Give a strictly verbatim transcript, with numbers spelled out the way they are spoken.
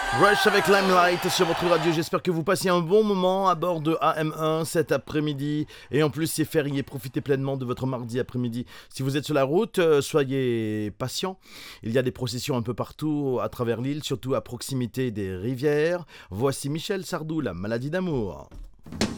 Rush avec Limelight sur votre radio. J'espère que vous passez un bon moment à bord de A M un cet après-midi. Et en plus, c'est férié. Profitez pleinement de votre mardi après-midi. Si vous êtes sur la route, euh, soyez patient. Il y a des processions un peu partout à travers l'île, surtout à proximité des rivières. Voici Michel Sardou, La maladie d'amour.